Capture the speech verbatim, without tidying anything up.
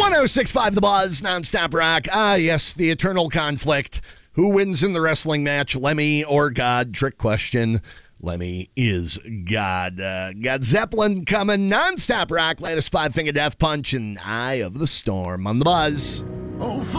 oh six point five The Buzz, nonstop rock. Ah, yes, the eternal conflict. Who wins in the wrestling match, Lemmy or God? Trick question. Lemmy is God. Uh, got Zeppelin coming, nonstop rock, latest Five Finger Death Punch, and Eye of the Storm on The Buzz. Oh,